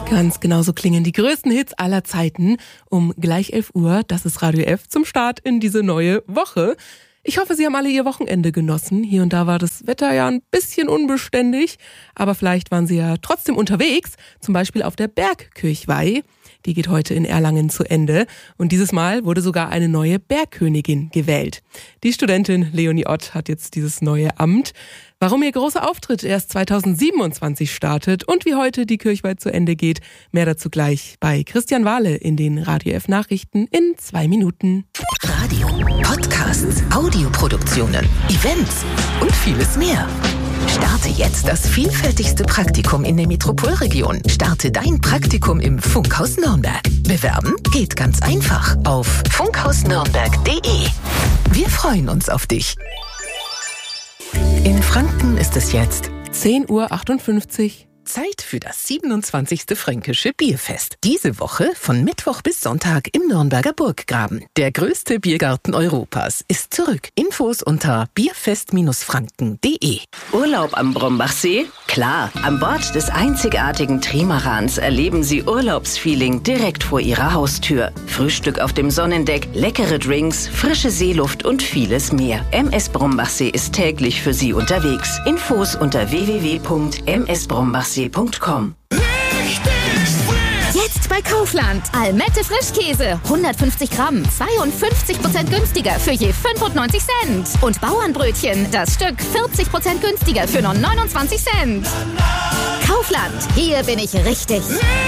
Ganz genau so klingen die größten Hits aller Zeiten um gleich 11 Uhr. Das ist Radio F zum Start in diese neue Woche. Ich hoffe, Sie haben alle Ihr Wochenende genossen. Hier und da war das Wetter ja ein bisschen unbeständig, aber vielleicht waren Sie ja trotzdem unterwegs, zum Beispiel auf der Bergkirchweih. Die geht heute in Erlangen zu Ende und dieses Mal wurde sogar eine neue Bergkönigin gewählt. Die Studentin Leonie Ott hat jetzt dieses neue Amt. Warum ihr großer Auftritt erst 2027 startet und wie heute die Kirchweih zu Ende geht, mehr dazu gleich bei Christian Wahle in den Radio F Nachrichten in 2 Minuten. Radio, Podcasts, Audioproduktionen, Events und vieles mehr. Starte jetzt das vielfältigste Praktikum in der Metropolregion. Starte dein Praktikum im Funkhaus Nürnberg. Bewerben geht ganz einfach auf funkhausnürnberg.de. Wir freuen uns auf dich. In Franken ist es jetzt 10:58 Uhr. Zeit für das 27. Fränkische Bierfest. Diese Woche von Mittwoch bis Sonntag im Nürnberger Burggraben. Der größte Biergarten Europas ist zurück. Infos unter bierfest-franken.de. Urlaub am Brombachsee? Klar, an Bord des einzigartigen Trimarans erleben Sie Urlaubsfeeling direkt vor Ihrer Haustür. Frühstück auf dem Sonnendeck, leckere Drinks, frische Seeluft und vieles mehr. MS Brombachsee ist täglich für Sie unterwegs. Infos unter www.msbrombachsee.com. Jetzt bei Kaufland. Almette Frischkäse. 150 Gramm. 52% günstiger für je 95 Cent. Und Bauernbrötchen. Das Stück 40% günstiger für nur 29 Cent. Kaufland. Hier bin ich richtig.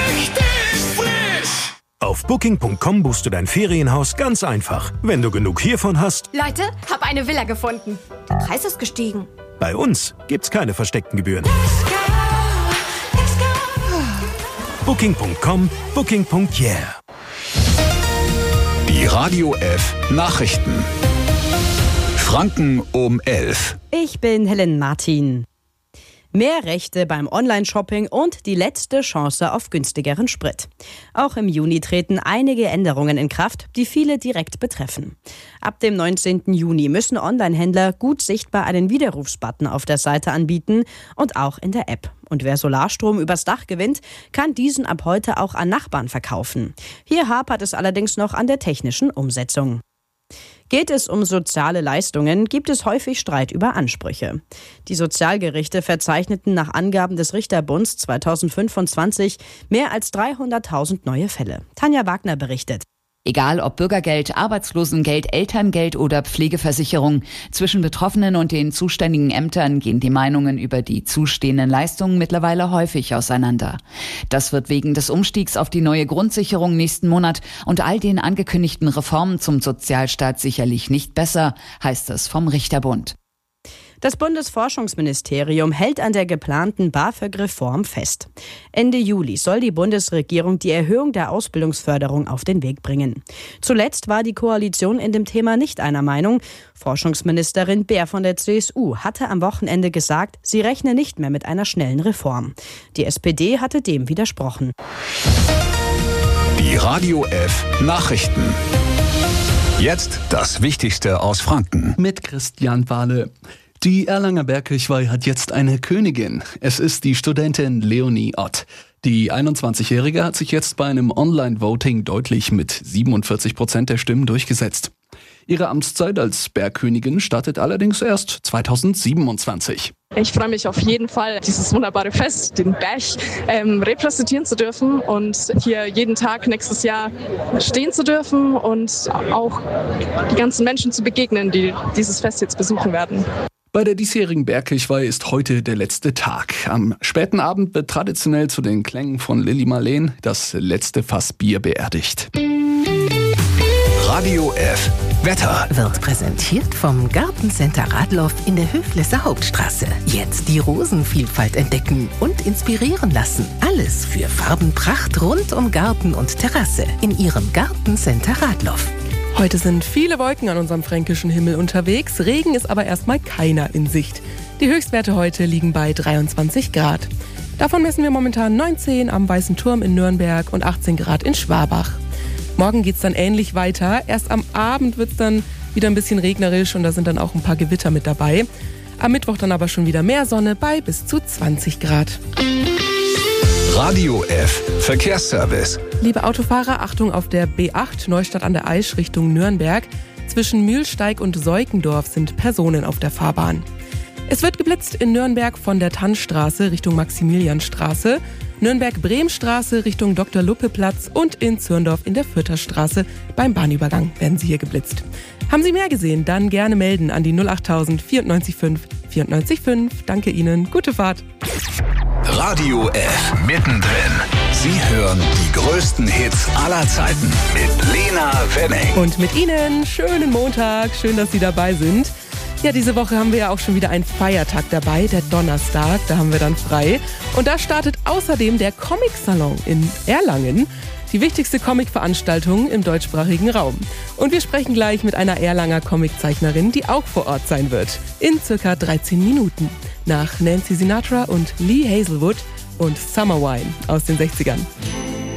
Auf Booking.com buchst du dein Ferienhaus ganz einfach. Wenn du genug hiervon hast. Leute, hab eine Villa gefunden. Der Preis ist gestiegen. Bei uns gibt's keine versteckten Gebühren. Booking.com, Booking.yeah. Die Radio F Nachrichten. Franken um 11. Ich bin Helen Martin. Mehr Rechte beim Online-Shopping und die letzte Chance auf günstigeren Sprit. Auch im Juni treten einige Änderungen in Kraft, die viele direkt betreffen. Ab dem 19. Juni müssen Online-Händler gut sichtbar einen Widerrufsbutton auf der Seite anbieten und auch in der App. Und wer Solarstrom übers Dach gewinnt, kann diesen ab heute auch an Nachbarn verkaufen. Hier hapert es allerdings noch an der technischen Umsetzung. Geht es um soziale Leistungen, gibt es häufig Streit über Ansprüche. Die Sozialgerichte verzeichneten nach Angaben des Richterbunds 2025 mehr als 300.000 neue Fälle. Tanja Wagner berichtet. Egal ob Bürgergeld, Arbeitslosengeld, Elterngeld oder Pflegeversicherung, zwischen Betroffenen und den zuständigen Ämtern gehen die Meinungen über die zustehenden Leistungen mittlerweile häufig auseinander. Das wird wegen des Umstiegs auf die neue Grundsicherung nächsten Monat und all den angekündigten Reformen zum Sozialstaat sicherlich nicht besser, heißt es vom Richterbund. Das Bundesforschungsministerium hält an der geplanten BAföG-Reform fest. Ende Juli soll die Bundesregierung die Erhöhung der Ausbildungsförderung auf den Weg bringen. Zuletzt war die Koalition in dem Thema nicht einer Meinung. Forschungsministerin Beer von der CSU hatte am Wochenende gesagt, sie rechne nicht mehr mit einer schnellen Reform. Die SPD hatte dem widersprochen. Die Radio F Nachrichten. Jetzt das Wichtigste aus Franken. Mit Christian Wahle. Die Erlanger Bergkirchweih hat jetzt eine Königin. Es ist die Studentin Leonie Ott. Die 21-Jährige hat sich jetzt bei einem Online-Voting deutlich mit 47% der Stimmen durchgesetzt. Ihre Amtszeit als Bergkönigin startet allerdings erst 2027. Ich freue mich auf jeden Fall, dieses wunderbare Fest, den Berg, repräsentieren zu dürfen und hier jeden Tag nächstes Jahr stehen zu dürfen und auch die ganzen Menschen zu begegnen, die dieses Fest jetzt besuchen werden. Bei der diesjährigen Bergkirchweih ist heute der letzte Tag. Am späten Abend wird traditionell zu den Klängen von Lilly Marleen das letzte Fass Bier beerdigt. Radio F Wetter wird präsentiert vom Gartencenter Radloff in der Höflesser Hauptstraße. Jetzt die Rosenvielfalt entdecken und inspirieren lassen. Alles für Farbenpracht rund um Garten und Terrasse in Ihrem Gartencenter Radloff. Heute sind viele Wolken an unserem fränkischen Himmel unterwegs, Regen ist aber erstmal keiner in Sicht. Die Höchstwerte heute liegen bei 23 Grad. Davon messen wir momentan 19 am Weißen Turm in Nürnberg und 18 Grad in Schwabach. Morgen geht's dann ähnlich weiter. Erst am Abend wird's dann wieder ein bisschen regnerisch und da sind dann auch ein paar Gewitter mit dabei. Am Mittwoch dann aber schon wieder mehr Sonne bei bis zu 20 Grad. Radio F Verkehrsservice. Liebe Autofahrer, Achtung auf der B8 Neustadt an der Aisch Richtung Nürnberg. Zwischen Mühlsteig und Seukendorf sind Personen auf der Fahrbahn. Es wird geblitzt in Nürnberg von der Tannstraße Richtung Maximilianstraße, Nürnberg-Bremstraße Richtung Dr.-Luppe-Platz und in Zürndorf in der Fürther Straße beim Bahnübergang werden Sie hier geblitzt. Haben Sie mehr gesehen? Dann gerne melden an die 08000 94 5 94 5. Danke Ihnen, gute Fahrt. Radio F mittendrin. Sie hören die größten Hits aller Zeiten mit Lena Wenning. Und mit Ihnen schönen Montag, schön, dass Sie dabei sind. Ja, diese Woche haben wir ja auch schon wieder einen Feiertag dabei, der Donnerstag, da haben wir dann frei. Und da startet außerdem der Comic-Salon in Erlangen, die wichtigste Comic-Veranstaltung im deutschsprachigen Raum. Und wir sprechen gleich mit einer Erlanger Comiczeichnerin, die auch vor Ort sein wird, in circa 13 Minuten. Nach Nancy Sinatra und Lee Hazelwood und Summer Wine aus den 60ern.